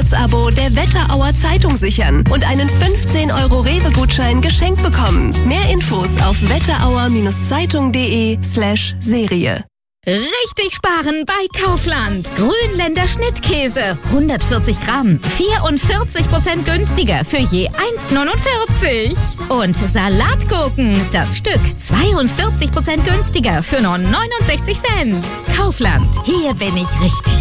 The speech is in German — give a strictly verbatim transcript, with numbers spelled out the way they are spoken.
Kurzabo der Wetterauer Zeitung sichern und einen fünfzehn Euro Rewe-Gutschein geschenkt bekommen. Mehr Infos auf wetterauer-zeitung.de slash Serie. Richtig sparen bei Kaufland. Grünländer Schnittkäse. hundertvierzig Gramm. vierundvierzig Prozent günstiger für je eins neunundvierzig. Und Salatgurken. Das Stück zweiundvierzig Prozent günstiger für nur neunundsechzig Cent. Kaufland. Hier bin ich richtig.